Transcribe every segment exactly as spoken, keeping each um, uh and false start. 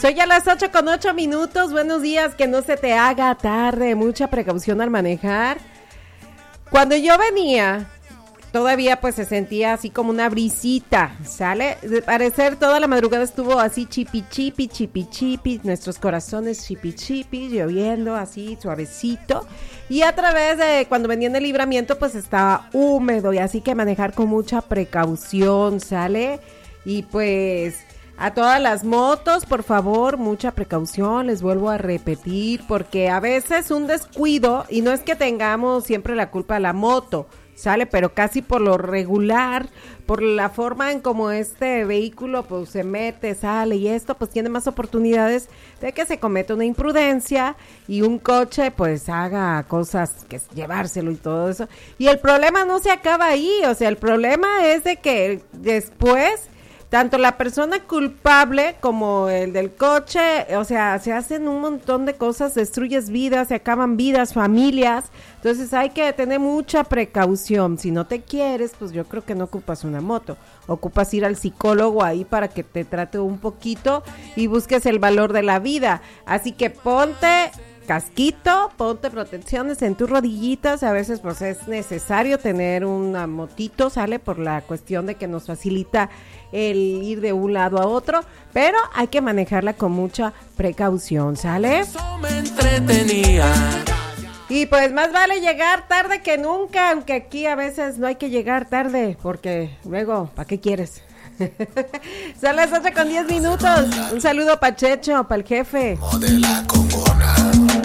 Soy ya las ocho con ocho minutos. Buenos días, que no se te haga tarde. Mucha precaución al manejar. Cuando yo venía, todavía pues se sentía así como una brisita, ¿sale? De parecer toda la madrugada estuvo así chipi chipi, chipi chipi, nuestros corazones chipi chipi, lloviendo así suavecito. Y a través de cuando venía en el libramiento pues estaba húmedo, y así que manejar con mucha precaución, ¿sale? Y pues a todas las motos, por favor, mucha precaución, les vuelvo a repetir, porque a veces un descuido, y no es que tengamos siempre la culpa de la moto, ¿sale? Pero casi por lo regular, por la forma en como este vehículo pues se mete, sale y esto, pues tiene más oportunidades de que se cometa una imprudencia y un coche pues haga cosas que es llevárselo y todo eso. Y el problema no se acaba ahí, o sea, el problema es de que después tanto la persona culpable como el del coche, o sea, se hacen un montón de cosas, destruyes vidas, se acaban vidas, familias. Entonces hay que tener mucha precaución. Si no te quieres, pues yo creo que no ocupas una moto. Ocupas ir al psicólogo ahí para que te trate un poquito y busques el valor de la vida. Así que ponte casquito, ponte protecciones en tus rodillitas. A veces pues es necesario tener una motito, ¿sale? Por la cuestión de que nos facilita el ir de un lado a otro, pero hay que manejarla con mucha precaución, ¿sale? Eso me entretenía. Y pues más vale llegar tarde que nunca, aunque aquí a veces no hay que llegar tarde, porque luego, ¿para qué quieres? Son las ocho con diez minutos. Un saludo pa' Checho, pa' el jefe. De la congona,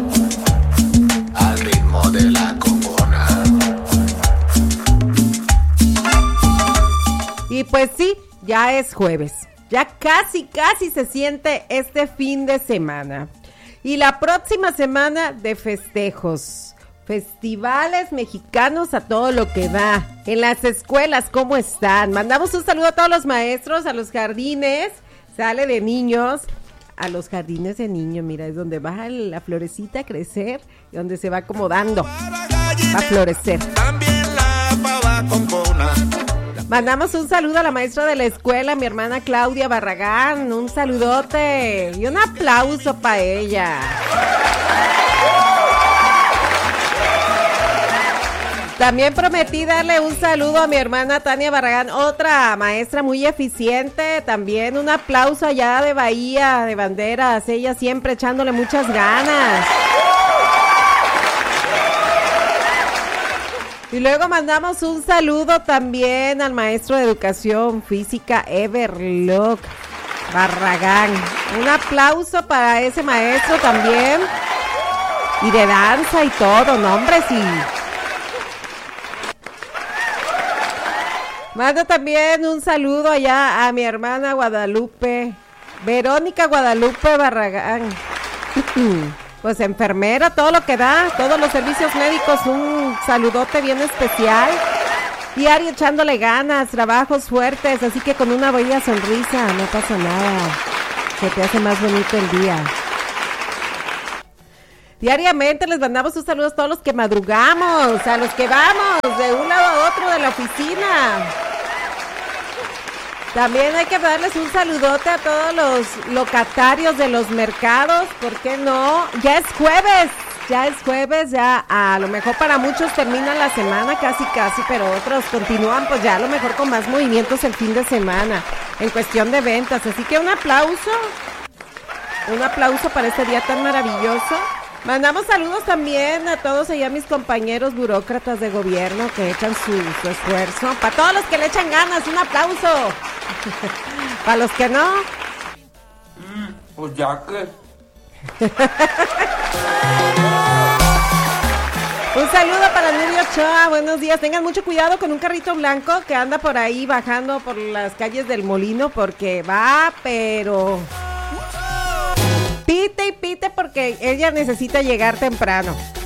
al ritmo de la congona. Y pues sí, ya es jueves. Ya casi, casi se siente este fin de semana. Y la próxima semana de festejos. Festivales mexicanos a todo lo que da. En las escuelas, ¿cómo están? Mandamos un saludo a todos los maestros, a los jardines, sale de niños, a los jardines de niños, mira, es donde va la florecita a crecer y donde se va acomodando, va a florecer. También la pava concona. Mandamos un saludo a la maestra de la escuela, mi hermana Claudia Barragán, un saludote y un aplauso para ella. También prometí darle un saludo a mi hermana Tania Barragán, otra maestra muy eficiente. También un aplauso allá de Bahía de Banderas, ella siempre echándole muchas ganas. Y luego mandamos un saludo también al maestro de educación física Everlock Barragán. Un aplauso para ese maestro también. Y de danza y todo, no hombre, sí. Mando también un saludo allá a mi hermana Guadalupe, Verónica Guadalupe Barragán. Pues enfermera, todo lo que da, todos los servicios médicos, un saludote bien especial. Diario echándole ganas, trabajos fuertes, así que con una bella sonrisa, no pasa nada. Se te hace más bonito el día. Diariamente les mandamos un saludo a todos los que madrugamos, a los que vamos de un lado a otro de la oficina. También hay que darles un saludote a todos los locatarios de los mercados, ¿por qué no? Ya es jueves, ya es jueves, ya a lo mejor para muchos terminan la semana casi casi, pero otros continúan pues ya a lo mejor con más movimientos el fin de semana en cuestión de ventas. Así que un aplauso, un aplauso para este día tan maravilloso. Mandamos saludos también a todos allá mis compañeros burócratas de gobierno que echan su, su esfuerzo. Para todos los que le echan ganas, un aplauso. Para los que no, Mm, pues ya que. un saludo para Nurio Ochoa, buenos días. Tengan mucho cuidado con un carrito blanco que anda por ahí bajando por las calles del Molino, porque va, pero pite y pite porque ella necesita llegar temprano.